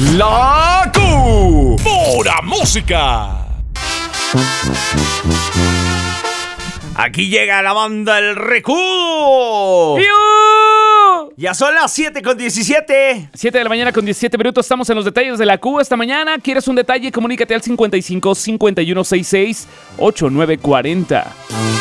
La Q. Pura música. Aquí llega la banda El Recodo. Ya son las 7:17. 7 de la mañana con 17 minutos. Estamos en los detalles de la Q esta mañana. ¿Quieres un detalle? Comunícate al 55 5166 8940.